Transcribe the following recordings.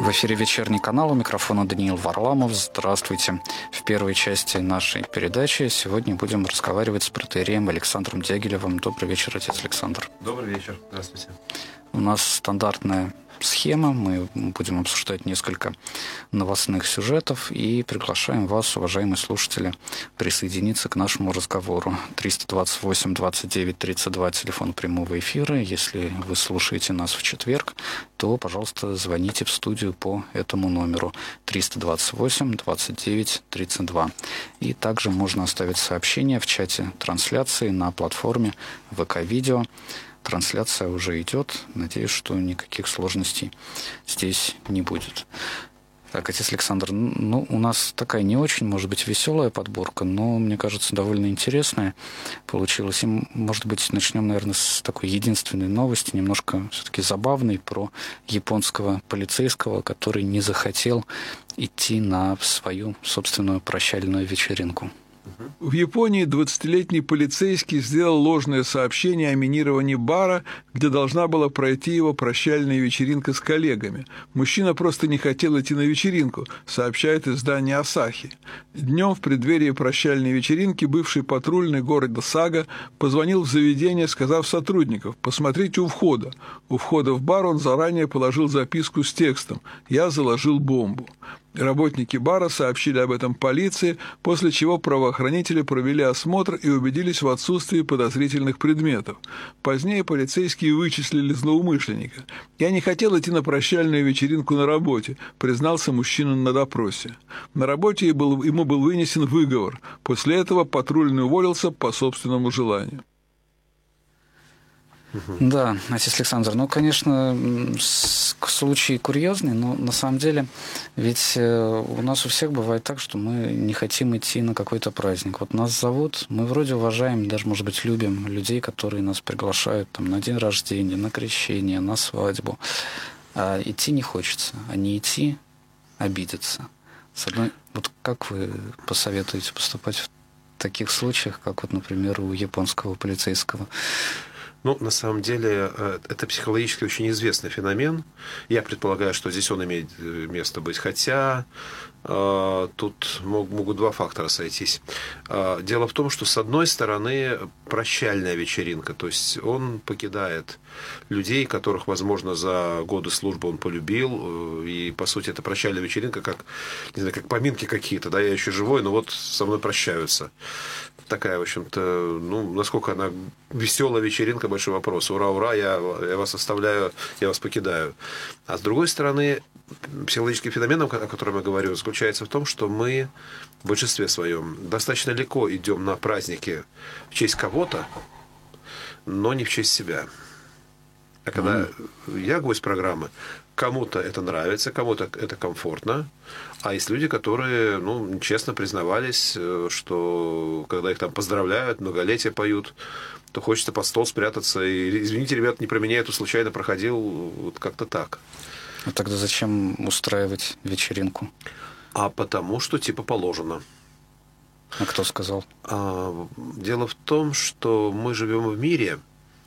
В эфире «Вечерний канал», у микрофона Даниил Варламов. Здравствуйте. В первой части нашей передачи сегодня будем разговаривать с протоиереем Александром Дягилевым. Добрый вечер, отец Александр. Добрый вечер. Здравствуйте. У нас стандартная схема. Мы будем обсуждать несколько новостных сюжетов и приглашаем вас, уважаемые слушатели, присоединиться к нашему разговору. 328-29-32, телефон прямого эфира. Если вы слушаете нас в четверг, то, пожалуйста, звоните в студию по этому номеру 328-29-32. И также можно оставить сообщение в чате трансляции на платформе ВК-видео. Трансляция уже идет. Надеюсь, что никаких сложностей здесь не будет. Так, отец Александр, у нас такая не очень, может быть, веселая подборка, но, мне кажется, довольно интересная получилась. И, может быть, начнем, наверное, с такой единственной новости, немножко все-таки забавной, про японского полицейского, который не захотел идти на свою собственную прощальную вечеринку. В Японии 20-летний полицейский сделал ложное сообщение о минировании бара, где должна была пройти его прощальная вечеринка с коллегами. Мужчина просто не хотел идти на вечеринку, сообщает издание «Асахи». Днем в преддверии прощальной вечеринки бывший патрульный города Сага позвонил в заведение, сказав сотрудникам: «Посмотрите у входа». У входа в бар он заранее положил записку с текстом: «Я заложил бомбу». Работники бара сообщили об этом полиции, после чего правоохранители провели осмотр и убедились в отсутствии подозрительных предметов. Позднее полицейские вычислили злоумышленника. «Я не хотел идти на прощальную вечеринку на работе», признался мужчина на допросе. На работе ему был вынесен выговор. После этого патрульный уволился по собственному желанию. Да, отец Александр, конечно, случай курьезный, но на самом деле ведь у нас у всех бывает так, что мы не хотим идти на какой-то праздник. Вот нас зовут, мы вроде уважаем, даже, может быть, любим людей, которые нас приглашают там, на день рождения, на крещение, на свадьбу. А идти не хочется, а не идти — обидеться. Вот как вы посоветуете поступать в таких случаях, как вот, например, у японского полицейского? На самом деле, это психологически очень известный феномен. Я предполагаю, что здесь он имеет место быть. Хотя тут могут два фактора сойтись. Дело в том, что, с одной стороны, прощальная вечеринка. То есть он покидает людей, которых, возможно, за годы службы он полюбил. И, по сути, это прощальная вечеринка, как, не знаю, как поминки какие-то. Да, я еще живой, но вот со мной прощаются. Такая, в общем-то, насколько она веселая вечеринка, большой вопрос. Ура, ура, я вас оставляю, я вас покидаю. А с другой стороны, психологический феномен, о котором я говорю, заключается в том, что мы в большинстве своем достаточно легко идем на праздники в честь кого-то, но не в честь себя. А когда я гость программы, кому-то это нравится, кому-то это комфортно, а есть люди, которые, честно признавались, что когда их там поздравляют, многолетие поют, то хочется под стол спрятаться и: извините, ребят, не про меня, я тут случайно проходил, вот как-то так. А тогда зачем устраивать вечеринку? А потому что типа положено. А кто сказал? Дело в том, что мы живем в мире,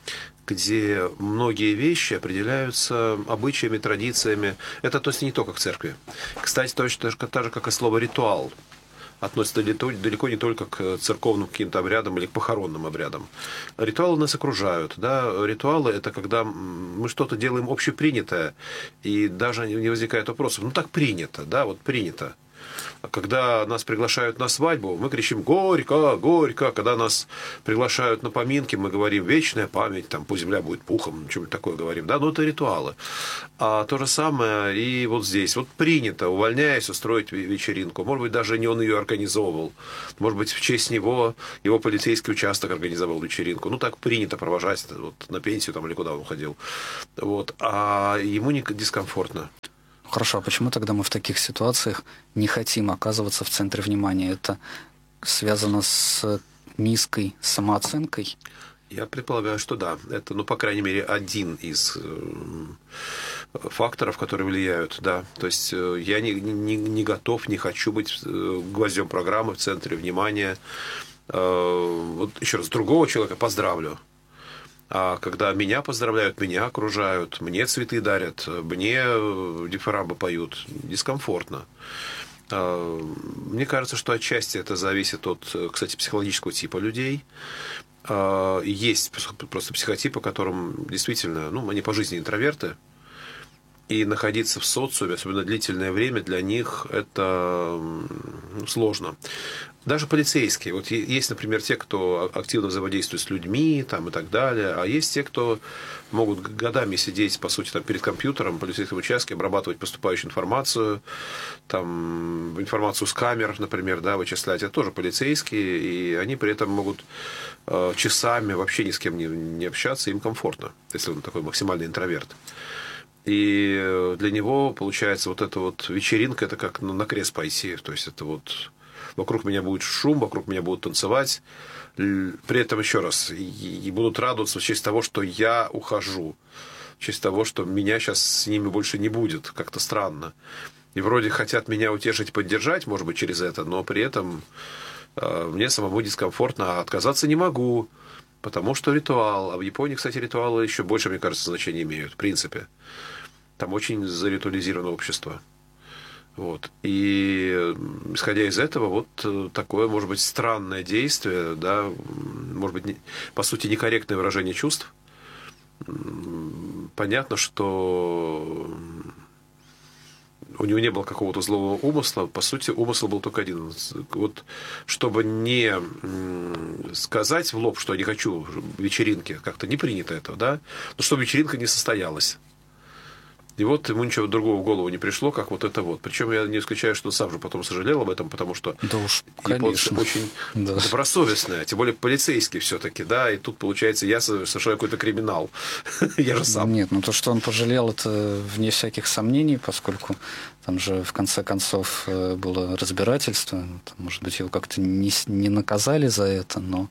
где многие вещи определяются обычаями, традициями. Это относится не только к церкви. Кстати, точно так же, как и слово «ритуал», относится далеко не только к церковным каким-то обрядам или к похоронным обрядам. Ритуалы нас окружают. Да? Ритуалы – это когда мы что-то делаем общепринятое, и даже не возникает вопросов. Так принято, да, вот принято. Когда нас приглашают на свадьбу, мы кричим «Горько! Горько!». Когда нас приглашают на поминки, мы говорим «Вечная память», там, «Пусть земля будет пухом», что-нибудь такое говорим. Да, это ритуалы. А то же самое и вот здесь. Вот принято, увольняясь, устроить вечеринку. Может быть, даже не он ее организовывал. Может быть, в честь него его полицейский участок организовал вечеринку. Так принято провожать на пенсию там, или куда он уходил. Вот. А ему не дискомфортно. Хорошо, а почему тогда мы в таких ситуациях не хотим оказываться в центре внимания? Это связано с низкой самооценкой? Я предполагаю, что да. Это, по крайней мере, один из факторов, которые влияют, да. То есть я не готов, не хочу быть гвоздем программы в центре внимания. Вот еще раз, другого человека поздравлю. А когда меня поздравляют, меня окружают, мне цветы дарят, мне дифирамбы поют, дискомфортно. Мне кажется, что отчасти это зависит от, кстати, психологического типа людей. Есть просто психотипы, которым действительно, они по жизни интроверты, и находиться в социуме, особенно длительное время, для них это сложно. Даже полицейские. Вот есть, например, те, кто активно взаимодействует с людьми там, и так далее, а есть те, кто могут годами сидеть, по сути, там, перед компьютером в полицейском участке, обрабатывать поступающую информацию, там, информацию с камер, например, да, вычислять. Это тоже полицейские, и они при этом могут часами вообще ни с кем не общаться, им комфортно, если он такой максимальный интроверт. И для него, получается, вот эта вот вечеринка, это как на крест пойти. То есть это вот вокруг меня будет шум, вокруг меня будут танцевать. При этом, еще раз, и будут радоваться в честь того, что я ухожу. В честь того, что меня сейчас с ними больше не будет. Как-то странно. И вроде хотят меня утешить, поддержать, может быть, через это, но при этом мне самому дискомфортно, а отказаться не могу. Потому что ритуал. А в Японии, кстати, ритуалы еще больше, мне кажется, значения имеют, в принципе. Там очень заритуализировано общество. Вот. И исходя из этого, вот такое, может быть, странное действие, да, может быть, по сути, некорректное выражение чувств. Понятно, что у него не было какого-то злого умысла. По сути, умысл был только один. Вот, чтобы не сказать в лоб, что я не хочу вечеринки, как-то не принято этого, да, но чтобы вечеринка не состоялась. И вот ему ничего другого в голову не пришло, как вот это вот. Причем я не исключаю, что он сам же потом сожалел об этом, потому что да уж, японцы очень добросовестные, тем более полицейские все-таки, да, и тут, получается, я совершаю какой-то криминал. Я же сам. Нет, то, что он пожалел, это вне всяких сомнений, поскольку там же в конце концов было разбирательство, может быть, его как-то не наказали за это, но...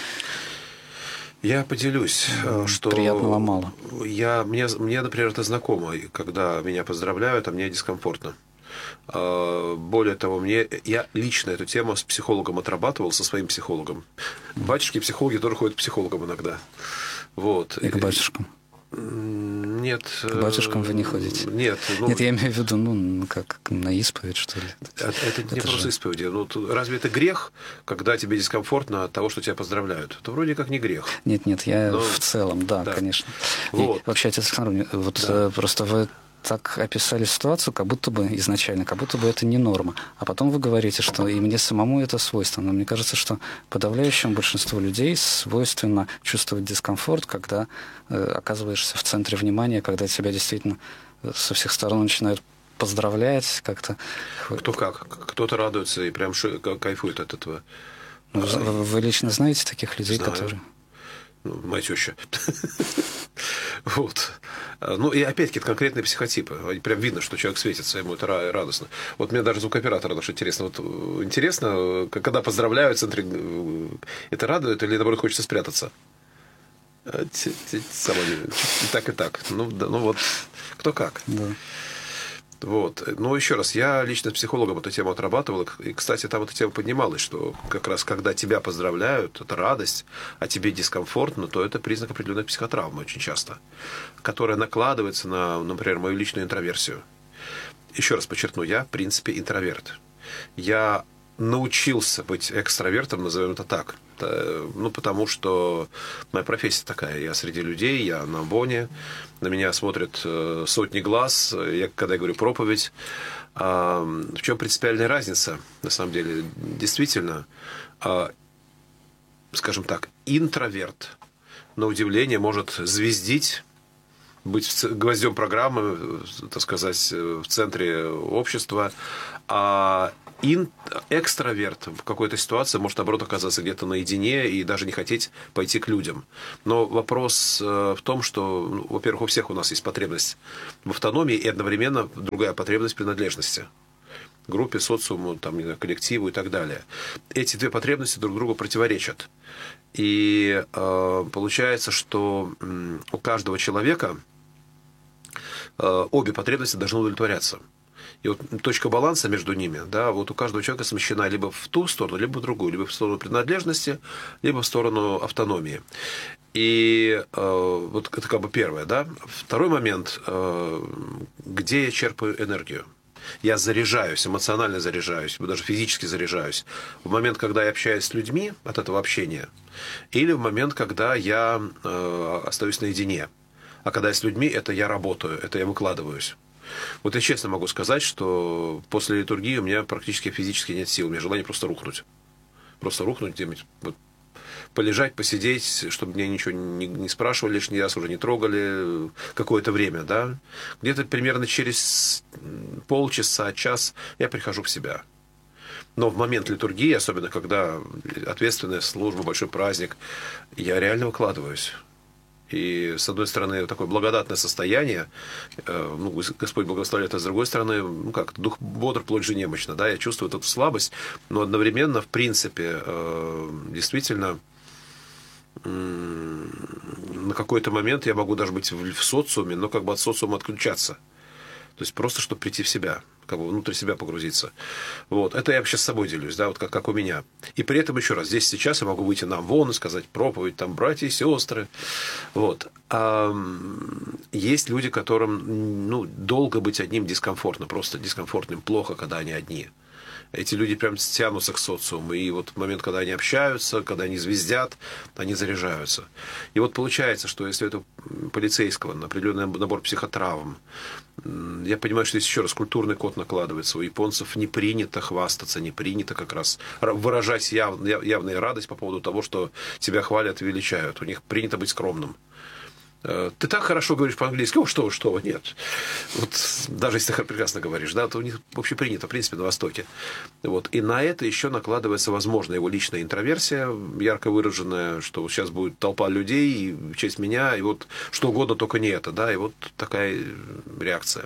Я поделюсь, что приятного мало. Мне, например, это знакомо, когда меня поздравляют, а мне дискомфортно. Более того, я лично эту тему с психологом отрабатывал, со своим психологом. Батюшки-психологи тоже ходят к психологам иногда. Вот. И к батюшкам? Нет. К батюшкам вы не ходите? Нет. Нет, я имею в виду, как на исповедь, что ли. Это не просто исповедь. Разве это грех, когда тебе дискомфортно от того, что тебя поздравляют? Это вроде как не грех. Нет, в целом, да, конечно. Вот. И вообще, отец Александр, просто вы так описали ситуацию, как будто бы изначально, как будто бы это не норма. А потом вы говорите, что и мне самому это свойственно. Но мне кажется, что подавляющему большинству людей свойственно чувствовать дискомфорт, когда оказываешься в центре внимания, когда тебя действительно со всех сторон начинают поздравлять как-то. Кто как. Кто-то радуется и прям кайфует от этого. Вы лично знаете таких людей, Знаю. которые... Моя теща. Вот. И опять-таки, это конкретные психотипы. Прям видно, что человек светится, ему это радостно. Вот мне даже звукооператора даже интересно. Вот интересно, когда поздравляют в центре, это радует или, наоборот, хочется спрятаться? И так. Вот, кто как. Да. Вот. Но еще раз, я лично с психологом эту тему отрабатывал. И, кстати, там эта тема поднималась, что как раз когда тебя поздравляют, это радость, а тебе дискомфортно, то это признак определенной психотравмы очень часто, которая накладывается на, например, мою личную интроверсию. Еще раз подчеркну, я, в принципе, интроверт. Я научился быть экстравертом, назовем это так. Потому что моя профессия такая. Я среди людей, я на Боне, на меня смотрят сотни глаз, когда я говорю проповедь. В чем принципиальная разница, на самом деле? Действительно, скажем так, интроверт, на удивление, может звездить, быть гвоздем программы, так сказать, в центре общества, а экстраверт в какой-то ситуации может, наоборот, оказаться где-то наедине и даже не хотеть пойти к людям. Но вопрос в том, что, во-первых, у всех у нас есть потребность в автономии и одновременно другая потребность в принадлежности. Группе, социуму, коллективу и так далее. Эти две потребности друг другу противоречат. И получается, что у каждого человека обе потребности должны удовлетворяться. И вот точка баланса между ними, да, вот у каждого человека смещена либо в ту сторону, либо в другую, либо в сторону принадлежности, либо в сторону автономии. И вот это как бы первое, да. Второй момент, где я черпаю энергию. Я заряжаюсь, эмоционально заряжаюсь, даже физически заряжаюсь. В момент, когда я общаюсь с людьми от этого общения, или в момент, когда я остаюсь наедине. А когда я с людьми, это я работаю, это я выкладываюсь. Вот я честно могу сказать, что после литургии у меня практически физически нет сил. У меня желание просто рухнуть. Просто рухнуть где-нибудь, вот, полежать, посидеть, чтобы меня ничего не спрашивали лишний раз, уже не трогали какое-то время, да. Где-то примерно через полчаса, час я прихожу в себя. Но в момент литургии, особенно когда ответственная служба, большой праздник, я реально выкладываюсь. И, с одной стороны, такое благодатное состояние, ну, Господь благословляет, а с другой стороны, ну как, дух бодр, плоть же немощна, да, я чувствую эту слабость, но одновременно, в принципе, действительно, на какой-то момент я могу даже быть в социуме, но как бы от социума отключаться. То есть просто, чтобы прийти в себя, как бы внутрь себя погрузиться. Вот. Это я вообще с собой делюсь, да, вот как у меня. И при этом, еще раз, здесь сейчас я могу выйти нам вон и сказать проповедь, там, братья и сестры. Вот. А есть люди, которым, ну, долго быть одним дискомфортно, просто дискомфортно им плохо, когда они одни. Эти люди прям тянутся к социуму. И вот в момент, когда они общаются, когда они звездят, они заряжаются. И вот получается, что если это полицейского на определенный набор психотравм, я понимаю, что здесь еще раз культурный код накладывается. У японцев не принято хвастаться, не принято как раз выражать явную радость по поводу того, что тебя хвалят и величают. У них принято быть скромным. Ты так хорошо говоришь по-английски, что вы, нет. Вот, даже если ты прекрасно говоришь, да, то у них вообще принято, в принципе, на Востоке. Вот. И на это еще накладывается, возможно, его личная интроверсия, ярко выраженная, что сейчас будет толпа людей, и в честь меня, и вот что угодно, только не это, да, и вот такая реакция.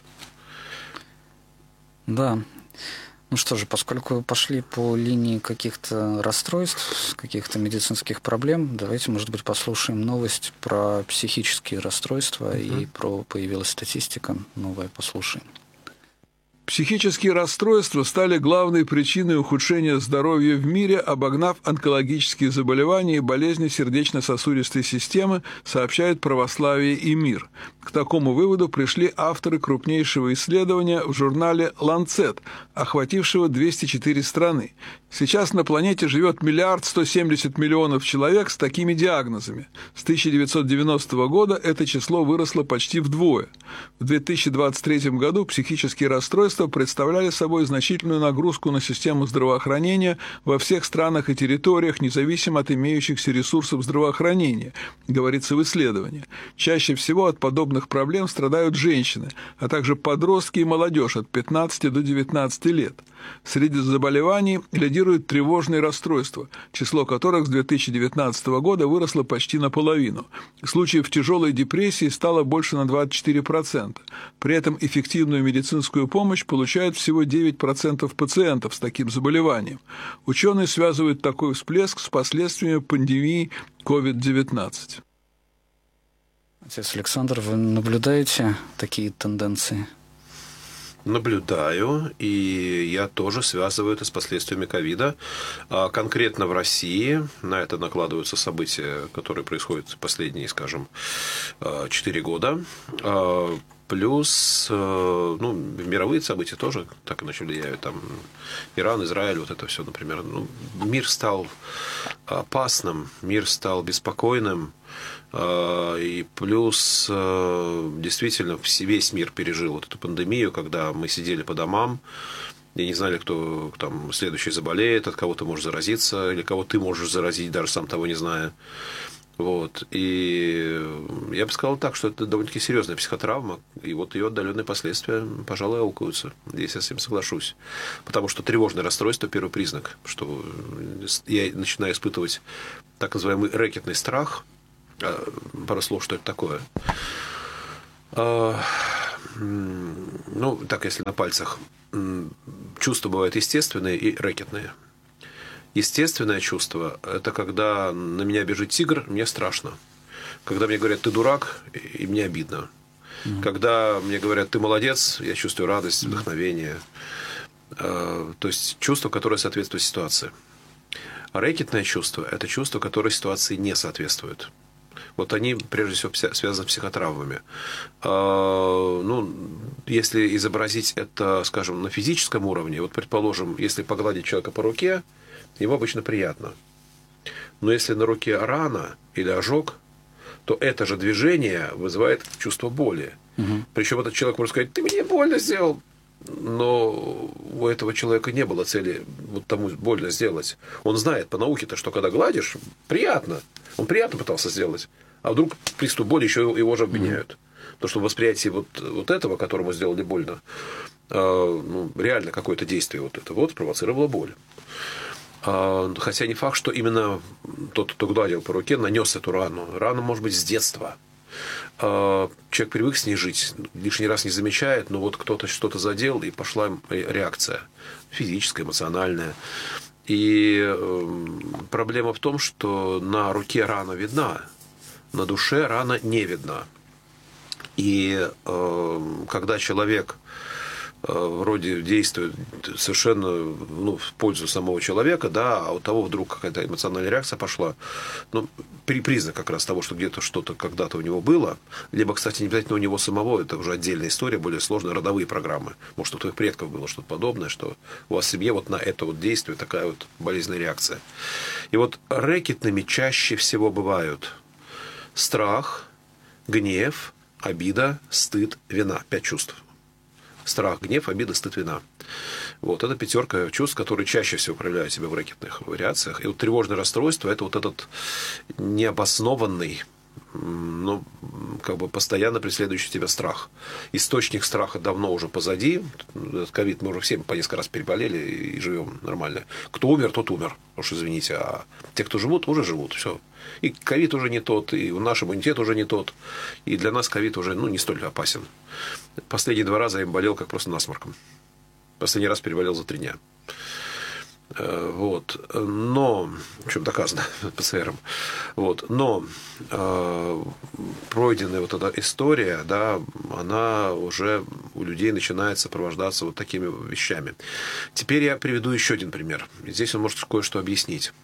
Да. Ну что же, поскольку пошли по линии каких-то расстройств, каких-то медицинских проблем, давайте, может быть, послушаем новость про психические расстройства и появилась статистика новая, послушаем. Психические расстройства стали главной причиной ухудшения здоровья в мире, обогнав онкологические заболевания и болезни сердечно-сосудистой системы, сообщают «Православие и мир». К такому выводу пришли авторы крупнейшего исследования в журнале «Ланцет», охватившего 204 страны. Сейчас на планете живет 1 170 000 000 человек с такими диагнозами. С 1990 года это число выросло почти вдвое. В 2023 году психические расстройства представляли собой значительную нагрузку на систему здравоохранения во всех странах и территориях, независимо от имеющихся ресурсов здравоохранения, говорится в исследовании. Чаще всего от подобных проблем страдают женщины, а также подростки и молодежь от 15 до 19 лет. Среди заболеваний лидируют тревожные расстройства, число которых с 2019 года выросло почти наполовину. Случаев тяжелой депрессии стало больше на 24%. При этом эффективную медицинскую помощь получают всего 9% пациентов с таким заболеванием. Ученые связывают такой всплеск с последствиями пандемии COVID-19. Отец Александр, вы наблюдаете такие тенденции? Наблюдаю, и я тоже связываю это с последствиями ковида. Конкретно в России на это накладываются события, которые происходят последние, скажем, 4 года. Плюс, ну, мировые события тоже так иначе влияют. Там Иран, Израиль, вот это все, например. Ну, мир стал опасным, мир стал беспокойным. И плюс, действительно, весь мир пережил вот эту пандемию, когда мы сидели по домам и не знали, кто там следующий заболеет, от кого ты можешь заразиться, или кого ты можешь заразить, даже сам того не зная. Вот. И я бы сказал так, что это довольно-таки серьезная психотравма, и вот ее отдаленные последствия, пожалуй, аукаются. Здесь я с этим соглашусь. Потому что тревожное расстройство – первый признак, что я начинаю испытывать так называемый рэкетный страх. Пару слов, что это такое. Ну, так, если на пальцах. Чувства бывают естественные и рэкетные. Естественное чувство – это когда на меня бежит тигр, мне страшно. Когда мне говорят, ты дурак, и мне обидно. Когда мне говорят, ты молодец, я чувствую радость, вдохновение. То есть чувство, которое соответствует ситуации. А рэкетное чувство – это чувство, которое ситуации не соответствует. Вот они, прежде всего, связаны с психотравмами. Ну, если изобразить это, скажем, на физическом уровне, вот, предположим, если погладить человека по руке, ему обычно приятно. Но если на руке рана или ожог, то это же движение вызывает чувство боли. Угу. Причем этот человек может сказать: ты мне больно сделал. Но у этого человека не было цели вот тому больно сделать. Он знает по науке-то, что когда гладишь, приятно. Он приятно пытался сделать. А вдруг приступ боли, еще его же обвиняют. Потому что в восприятии вот этого, которому сделали больно, ну, реально какое-то действие вот это вот спровоцировало боль. Хотя не факт, что именно тот, кто гладил по руке, нанес эту рану. Рана может быть с детства. Человек привык с ней жить, лишний раз не замечает, но вот кто-то что-то задел, и пошла реакция физическая, эмоциональная. И проблема в том, что на руке рана видна, на душе рана не видна. И когда человек вроде действует совершенно, ну, в пользу самого человека, да, а у того вдруг какая-то эмоциональная реакция пошла, ну, признак как раз того, что где-то что-то когда-то у него было, либо, кстати, не обязательно у него самого, это уже отдельная история, более сложные родовые программы. Может, у твоих предков было что-то подобное, что у вас в семье вот на это вот действие такая вот болезненная реакция. И вот рэкетными чаще всего бывают страх, гнев, обида, стыд, вина. 5 чувств. Страх, гнев, обида, стыд, вина. Вот. Это 5 чувств, которые чаще всего проявляют себя в рэкетных вариациях. И вот тревожное расстройство – это вот этот необоснованный, ну, как бы постоянно преследующий тебя страх. Источник страха давно уже позади. Этот ковид мы уже все по несколько раз переболели и живем нормально. Кто умер, тот умер. Уж извините. А те, кто живут, уже живут. Все. И ковид уже не тот, и наш иммунитет уже не тот. И для нас ковид уже, ну, не столь опасен. Последние 2 раза я им болел как просто насморком. Последний раз переболел за 3 дня. Вот. Но, причем доказано ПЦРом. Вот. Но пройденная вот эта история, да, она уже у людей начинает сопровождаться вот такими вещами. Теперь я приведу еще один пример. Здесь он может кое-что объяснить.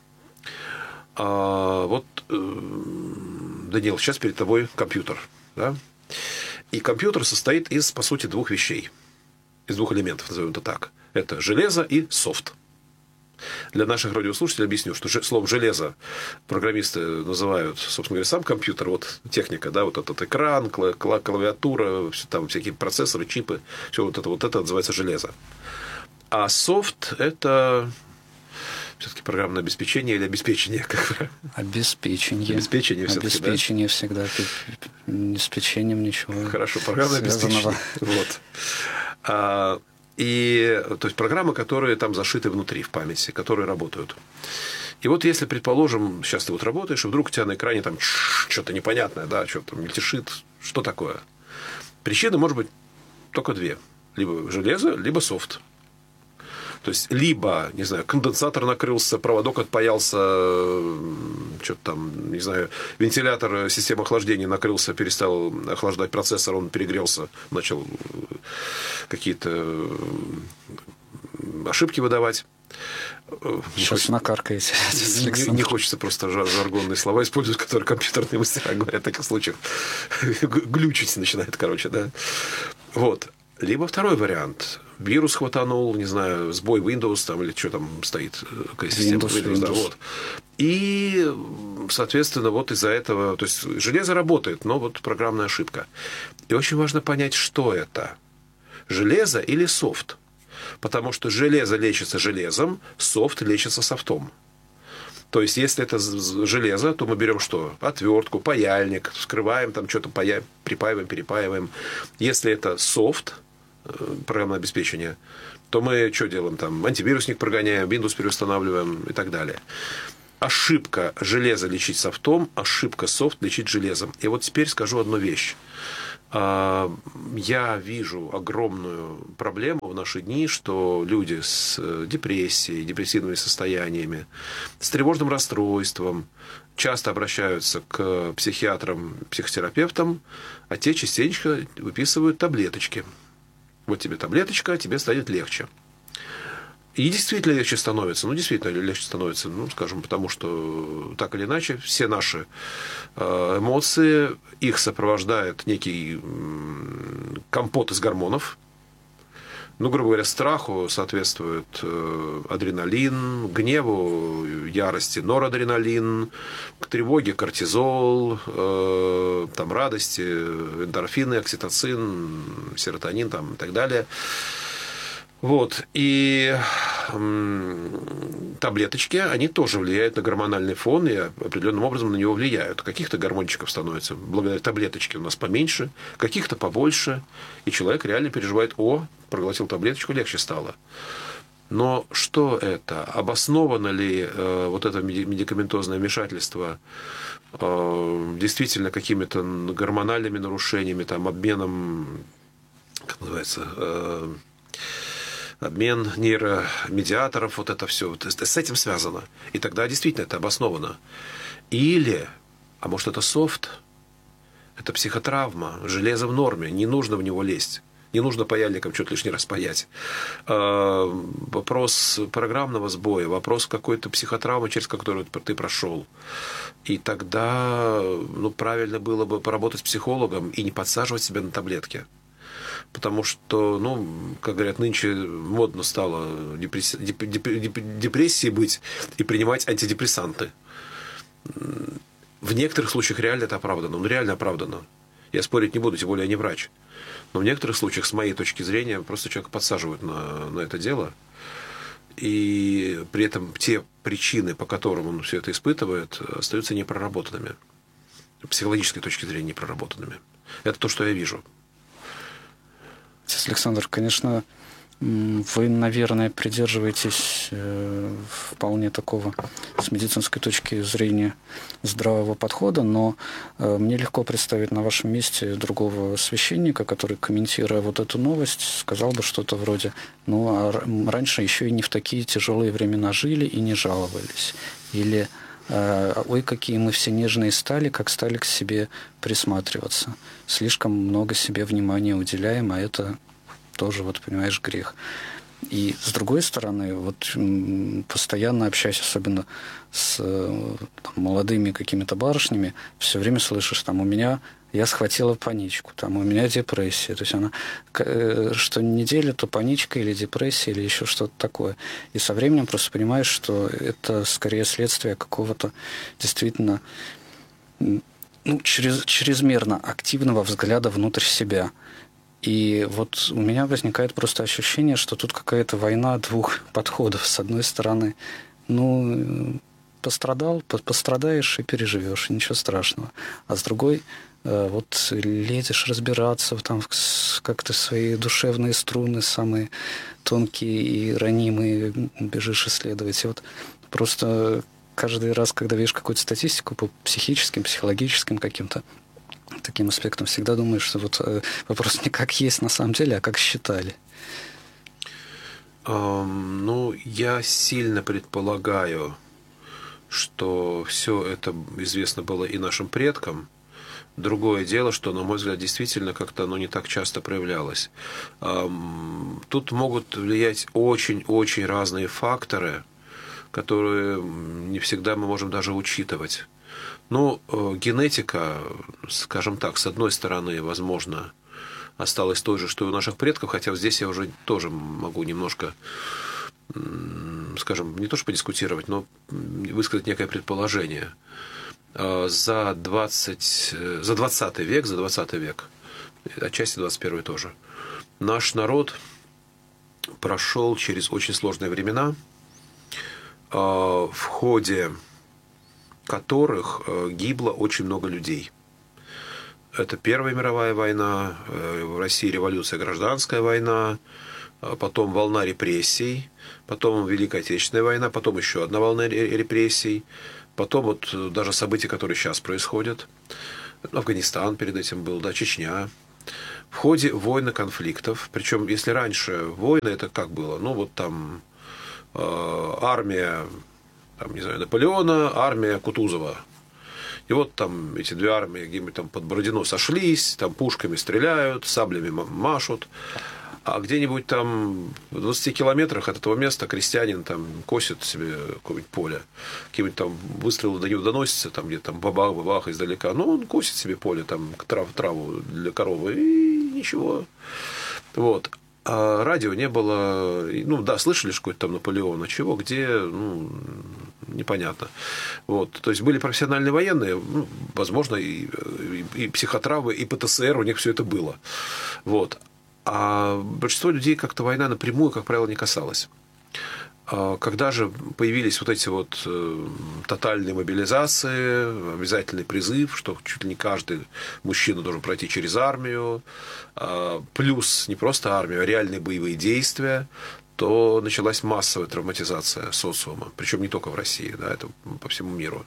Вот, Даниил, сейчас перед тобой компьютер, да? И компьютер состоит из, по сути, 2 вещей. Из 2 элементов, назовем это так. Это железо и софт. Для наших радиослушателей объясню, что слово «железо» программисты называют, собственно говоря, сам компьютер, вот техника, да, вот этот экран, клавиатура, там всякие процессоры, чипы, все вот это называется железо. А софт – это все-таки программное обеспечение или обеспечение? Обеспечение. Обеспечение все-таки, обеспечение, да? Всегда. Обеспечением ничего. Хорошо, программное обеспечение. Вот. И, то есть, программы, которые там зашиты внутри, в памяти, которые работают. И вот если, предположим, сейчас ты вот работаешь, и вдруг у тебя на экране там что-то непонятное, да, что-то там мельтешит, что такое? Причины может быть только 2. Либо железо, либо софт. То есть, либо, не знаю, конденсатор накрылся, проводок отпаялся, что-то там, не знаю, вентилятор системы охлаждения накрылся, перестал охлаждать процессор, он перегрелся, начал какие-то ошибки выдавать. Сейчас накаркаете. Не хочется просто жаргонные слова использовать, которые компьютерные мастера говорят в таких случаях. Глючить начинает, короче, да. Вот. Либо второй вариант. Вирус хватанул, не знаю, сбой Windows там, или что там стоит, какая система Windows. Да, вот. И, соответственно, вот из-за этого, то есть железо работает, но вот программная ошибка. И очень важно понять, что это. Железо или софт. Потому что железо лечится железом, софт лечится софтом. То есть, если это железо, то мы берем что? Отвертку, паяльник, вскрываем, там что-то припаиваем, перепаиваем. Если это софт, программное обеспечение, то мы что делаем? Там антивирусник прогоняем, Windows переустанавливаем и так далее. Ошибка железа лечить софтом, ошибка софт лечить железом. И вот теперь скажу одну вещь. Я вижу огромную проблему в наши дни, что люди с депрессией, депрессивными состояниями, с тревожным расстройством часто обращаются к психиатрам, психотерапевтам, а те частенько выписывают таблеточки. Вот тебе таблеточка, тебе станет легче. И действительно легче становится. Ну, действительно легче становится, ну, скажем, потому что так или иначе все наши эмоции, их сопровождает некий компот из гормонов. Ну, грубо говоря, страху соответствует адреналин, гневу, ярости норадреналин, к тревоге кортизол, там, радости, эндорфины, окситоцин, серотонин там, и так далее. Вот. И таблеточки, они тоже влияют на гормональный фон и определенным образом на него влияют. Каких-то гормончиков становится благодаря таблеточке у нас поменьше, каких-то побольше. И человек реально переживает: о, проглотил таблеточку, легче стало. Но что это? Обосновано ли вот это медикаментозное вмешательство действительно какими-то гормональными нарушениями, там, обменом, как называется, обмен нейромедиаторов, вот это все, с этим связано. И тогда действительно это обосновано. Или, а может, это софт, это психотравма, железо в норме, не нужно в него лезть. Не нужно паяльником что-то лишний раз паять. Вопрос программного сбоя, вопрос какой-то психотравмы, через которую ты прошел. И тогда, ну, правильно было бы поработать с психологом и не подсаживать себя на таблетки. Потому что, ну, как говорят, нынче модно стало депрессией быть и принимать антидепрессанты. В некоторых случаях реально это оправдано. Ну, реально оправдано. Я спорить не буду, тем более я не врач. Но в некоторых случаях, с моей точки зрения, просто человека подсаживают на это дело. И при этом те причины, по которым он все это испытывает, остаются непроработанными. С психологической точки зрения непроработанными. Это то, что я вижу. Александр, конечно, вы, наверное, придерживаетесь вполне такого, с медицинской точки зрения, здравого подхода, но мне легко представить на вашем месте другого священника, который, комментируя вот эту новость, сказал бы что-то вроде: ну, а раньше еще и не в такие тяжелые времена жили и не жаловались. Или ой, какие мы все нежные стали, как стали к себе присматриваться. Слишком много себе внимания уделяем, а это тоже, вот, понимаешь, грех. И с другой стороны, вот постоянно общаясь, особенно с там, молодыми какими-то барышнями, все время слышишь, там, я схватила паничку, там, у меня депрессия. То есть она что неделю, то паничка или депрессия, или еще что-то такое. И со временем просто понимаешь, что это скорее следствие какого-то действительно чрезмерно активного взгляда внутрь себя. И вот у меня возникает просто ощущение, что тут какая-то война двух подходов. С одной стороны, пострадаешь и переживешь, ничего страшного. А с другой, вот лезешь разбираться, там как-то свои душевные струны, самые тонкие и ранимые, бежишь исследовать. И вот просто каждый раз, когда видишь какую-то статистику по психическим, психологическим каким-то таким аспектом, всегда думаешь, что вот вопрос не как есть на самом деле, а как считали. Ну, я сильно предполагаю, что все это известно было и нашим предкам. Другое дело, что, на мой взгляд, действительно как-то оно не так часто проявлялось. Тут могут влиять очень-очень разные факторы, которые не всегда мы можем даже учитывать. Ну, генетика, скажем так, с одной стороны, возможно, осталась той же, что и у наших предков, хотя здесь я уже тоже могу немножко, скажем, не то что подискутировать, но высказать некое предположение. За 20 век, отчасти 21 тоже, наш народ прошел через очень сложные времена, в ходе которых гибло очень много людей. Это Первая мировая война, в России революция, гражданская война, потом волна репрессий, потом Великая Отечественная война, потом еще одна волна репрессий, потом вот даже события, которые сейчас происходят. Афганистан перед этим был, да, Чечня. В ходе войн и конфликтов, причем если раньше войны, это как было? Ну вот там армия, там, не знаю, Наполеона, армия Кутузова. И вот там эти две армии где-нибудь там под Бородино сошлись, там пушками стреляют, саблями машут. А где-нибудь там в 20 километрах от этого места крестьянин там косит себе какое-нибудь поле. Какие-нибудь там выстрелы до него доносятся, там где-то там бабах издалека. Ну, он косит себе поле, там траву для коровы, и ничего. Вот. А радио не было. Ну, да, слышали что какой-то там Наполеон, а чего, где, ну, непонятно. Вот. То есть были профессиональные военные, ну, возможно, и психотравмы, и ПТСР, у них все это было. Вот. А большинство людей как-то война напрямую, как правило, не касалась. Когда же появились вот эти вот тотальные мобилизации, обязательный призыв, что чуть ли не каждый мужчина должен пройти через армию, плюс не просто армию, а реальные боевые действия, то началась массовая травматизация социума. Причем не только в России, да, это по всему миру.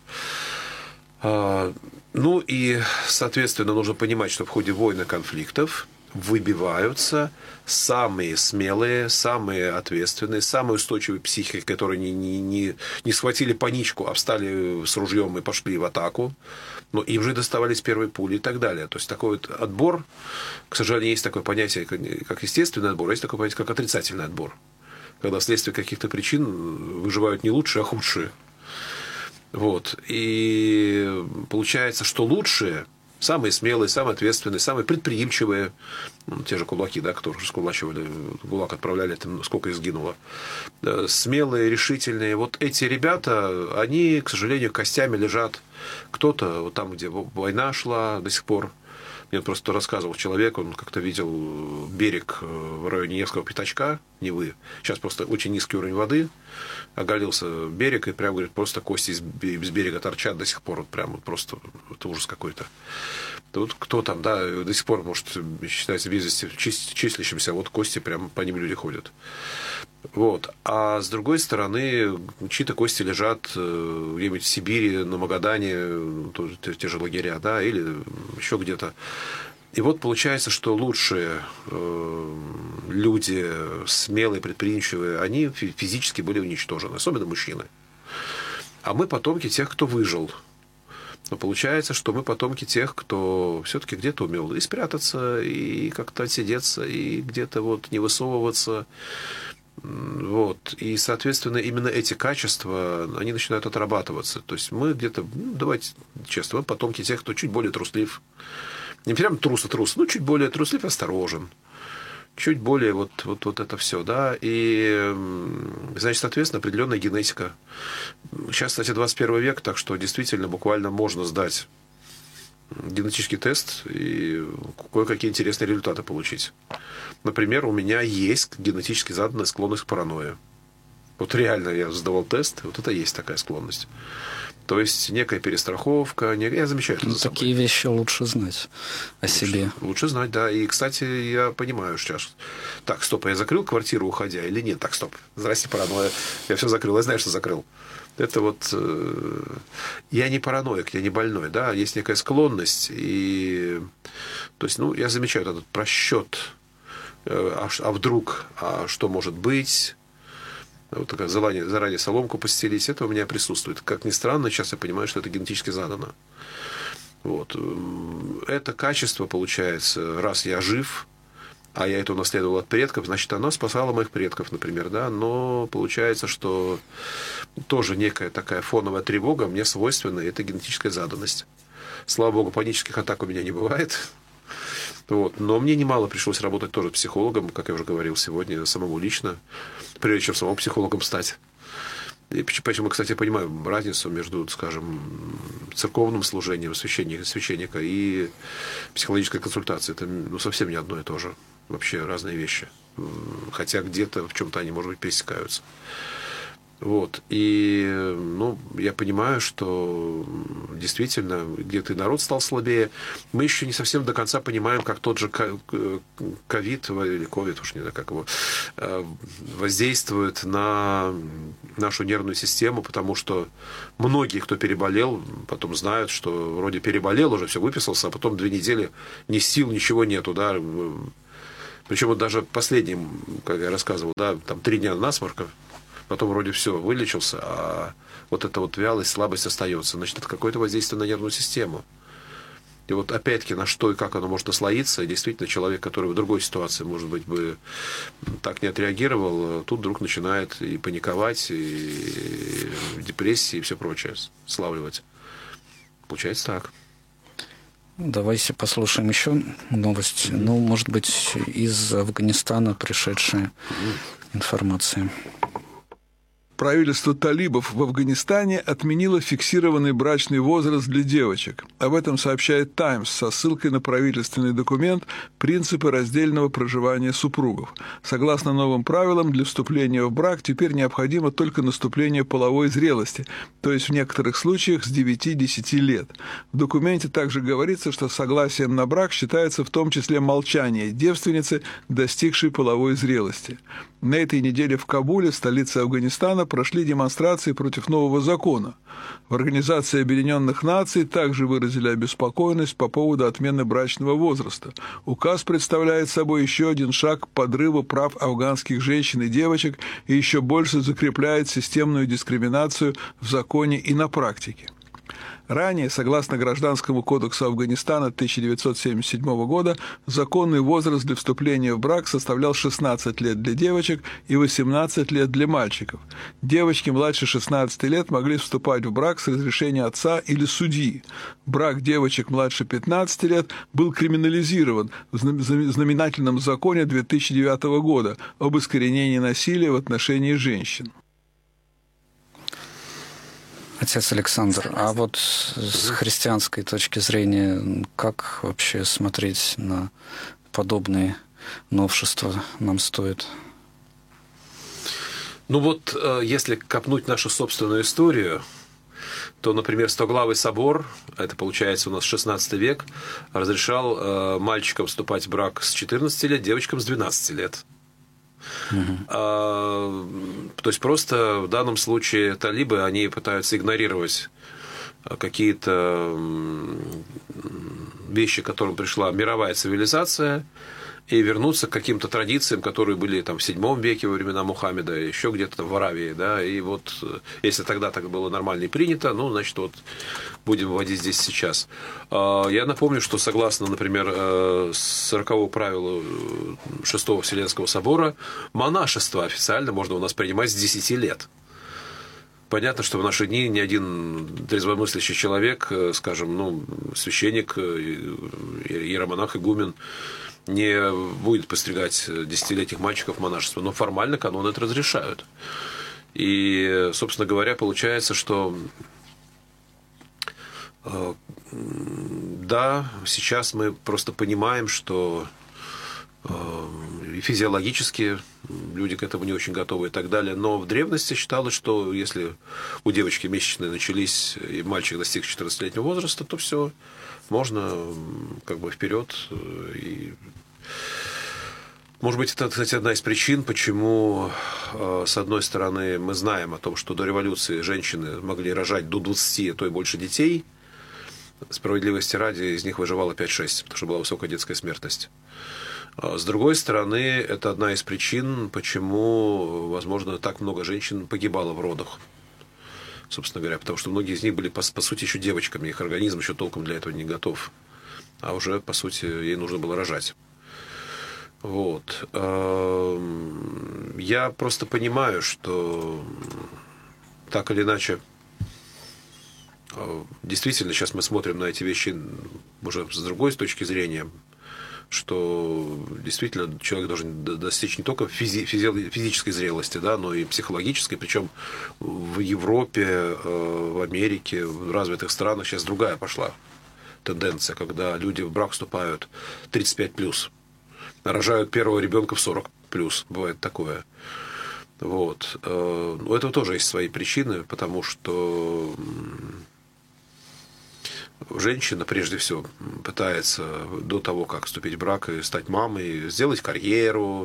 Ну и, соответственно, нужно понимать, что в ходе войн и конфликтов выбиваются самые смелые, самые ответственные, самые устойчивые психики, которые не схватили паничку, а встали с ружьем и пошли в атаку. Но им же доставались первые пули и так далее. То есть такой вот отбор, к сожалению, есть такое понятие, как естественный отбор, а есть такое понятие, как отрицательный отбор. Когда вследствие каких-то причин выживают не лучшие, а худшие. Вот. И получается, что лучшие, самые смелые, самые ответственные, самые предприимчивые, ну, те же кулаки, да, которые раскулачивали, ГУЛАГ отправляли, там сколько их сгинуло, смелые, решительные, вот эти ребята, они, к сожалению, костями лежат. Кто-то вот там, где война шла до сих пор. Мне просто рассказывал человек, он как-то видел берег в районе Невского пятачка, Невы. Сейчас просто очень низкий уровень воды. Оголился берег, и прям, говорит, просто кости из берега торчат до сих пор. Вот прям вот просто это ужас какой-то. Тут кто там, да, до сих пор, может, считается без вести числящимся, вот кости прям по ним люди ходят. Вот. А с другой стороны, чьи-то кости лежат где-нибудь в Сибири, на Магадане, те же лагеря, да, или еще где-то. И вот получается, что лучшие люди, смелые, предприимчивые, они физически были уничтожены, особенно мужчины. А мы потомки тех, кто выжил. Но получается, что мы потомки тех, кто все-таки где-то умел и спрятаться, и как-то отсидеться, и где-то вот не высовываться. Вот. И, соответственно, именно эти качества, они начинают отрабатываться. То есть мы где-то, ну, давайте честно, мы потомки тех, кто чуть более труслив. Не прям трус, но чуть более труслив, осторожен. Чуть более вот это все, да. И, значит, соответственно, определенная генетика. Сейчас, кстати, 21 век, так что действительно буквально можно сдать генетический тест и кое-какие интересные результаты получить. Например, у меня есть генетически заданная склонность к паранойи. Вот реально я сдавал тест, вот это есть такая склонность. То есть некая перестраховка, я замечаю это за собой. Такие вещи лучше знать о себе. Лучше знать, да. И, кстати, я понимаю сейчас. Так, стоп, я закрыл квартиру, уходя, или нет? Так, стоп. Здрасте, паранойя. Я все закрыл. Я знаю, что закрыл. Это вот... Я не параноик, я не больной, да. Есть некая склонность. И... То есть, ну, я замечаю этот просчет. А вдруг? А что может быть? Вот такое заранее соломку постелить, это у меня присутствует. Как ни странно, сейчас я понимаю, что это генетически задано. Вот. Это качество, получается, раз я жив, а я это унаследовал от предков, значит, оно спасало моих предков, например, да, но получается, что тоже некая такая фоновая тревога мне свойственна, и это генетическая заданность. Слава богу, панических атак у меня не бывает. Вот. Но мне немало пришлось работать тоже психологом, как я уже говорил сегодня, самому лично, прежде чем самому психологом стать. И почему, кстати, я понимаю разницу между, скажем, церковным служением священника и психологической консультацией. Это, ну, совсем не одно и то же. Вообще разные вещи. Хотя где-то в чем-то они, может быть, пересекаются. Вот. И, ну, я понимаю, что действительно где-то и народ стал слабее. Мы еще не совсем до конца понимаем, как тот же ковид, или ковид, уж не знаю, как его, воздействует на нашу нервную систему, потому что многие, кто переболел, потом знают, что вроде переболел, уже все выписался, а потом 2 недели ни сил, ничего нету, да. Причем вот даже последним, как я рассказывал, да, там 3 дня насморка, потом вроде все, вылечился, а вот эта вот вялость, слабость остается. Значит, это какое-то воздействие на нервную систему. И вот опять-таки на что и как оно может наслоиться, и действительно человек, который в другой ситуации, может быть, бы так не отреагировал, тут вдруг начинает и паниковать, и депрессии, и все прочее славливать. Получается так. Давайте послушаем еще новость. Ну, может быть, из Афганистана пришедшая информация. Правительство талибов в Афганистане отменило фиксированный брачный возраст для девочек. Об этом сообщает «Таймс» со ссылкой на правительственный документ «Принципы раздельного проживания супругов». Согласно новым правилам, для вступления в брак теперь необходимо только наступление половой зрелости, то есть в некоторых случаях с 9-10 лет. В документе также говорится, что согласием на брак считается в том числе молчание девственницы, достигшей половой зрелости. На этой неделе в Кабуле, столице Афганистана, прошли демонстрации против нового закона. В Организации Объединенных Наций также выразили обеспокоенность по поводу отмены брачного возраста. Указ представляет собой еще один шаг к подрыву прав афганских женщин и девочек и еще больше закрепляет системную дискриминацию в законе и на практике. Ранее, согласно Гражданскому кодексу Афганистана 1977 года, законный возраст для вступления в брак составлял 16 лет для девочек и 18 лет для мальчиков. Девочки младше 16 лет могли вступать в брак с разрешения отца или судьи. Брак девочек младше 15 лет был криминализирован в знаменательном законе 2009 года об искоренении насилия в отношении женщин. Отец Александр, а вот с христианской точки зрения, как вообще смотреть на подобные новшества нам стоит? Ну вот, если копнуть нашу собственную историю, то, например, Стоглавый собор, это получается у нас 16 век, разрешал мальчикам вступать в брак с 14 лет, девочкам с 12 лет. То есть просто в данном случае талибы, они пытаются игнорировать какие-то вещи, к которым пришла мировая цивилизация, и вернуться к каким-то традициям, которые были там в VII веке во времена Мухаммеда, еще где-то там в Аравии, да, и вот если тогда так было нормально и принято, ну, значит, вот будем вводить здесь сейчас. Я напомню, что согласно, например, 40-го правилу Шестого Вселенского собора, монашество официально можно у нас принимать с 10 лет. Понятно, что в наши дни ни один трезвомыслящий человек, скажем, ну, священник, иеромонах, игумен, не будет постригать 10-летних мальчиков в монашество, но формально каноны это разрешают. И, собственно говоря, получается, что да, сейчас мы просто понимаем, что и физиологически люди к этому не очень готовы и так далее. Но в древности считалось, что если у девочки месячные начались, и мальчик достиг 14-летнего возраста, то все, можно как бы вперед. И, может быть, это, кстати, одна из причин, почему, с одной стороны, мы знаем о том, что до революции женщины могли рожать до 20, а то и больше детей. Справедливости ради, из них выживало 5-6, потому что была высокая детская смертность. С другой стороны, это одна из причин, почему, возможно, так много женщин погибало в родах. Собственно говоря, потому что многие из них были, по сути, еще девочками. Их организм еще толком для этого не готов. А уже, по сути, ей нужно было рожать. Вот. Я просто понимаю, что так или иначе, действительно, сейчас мы смотрим на эти вещи уже с другой точки зрения, что действительно человек должен достичь не только физической зрелости, да, но и психологической. Причем в Европе, в Америке, в развитых странах сейчас другая пошла тенденция, когда люди в брак вступают 35+, рожают первого ребенка в 40+, бывает такое. Вот. У этого тоже есть свои причины, потому что женщина, прежде всего, пытается до того, как вступить в брак и стать мамой, сделать карьеру,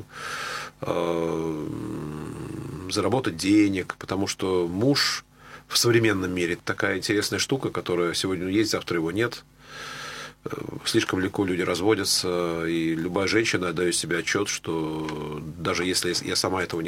заработать денег, потому что муж в современном мире – такая интересная штука, которая сегодня есть, завтра его нет. Слишком легко люди разводятся, и любая женщина отдает себе отчет, что даже если я сама этого не